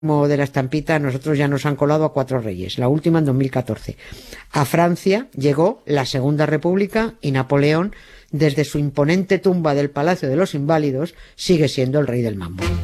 Como de la estampita, nosotros ya nos han colado a 4 reyes, la última en 2014. A Francia llegó la Segunda República y Napoleón, desde su imponente tumba del Palacio de los Inválidos, sigue siendo el rey del mambo.